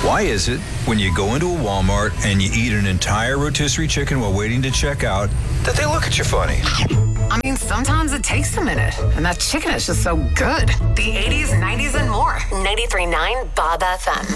Why is it when you go into a Walmart and you eat an entire rotisserie chicken while waiting to check out that they look at you funny? I mean, sometimes it takes a minute, and that chicken is just so good. The 80s, 90s, and more. 93.9 Bob FM.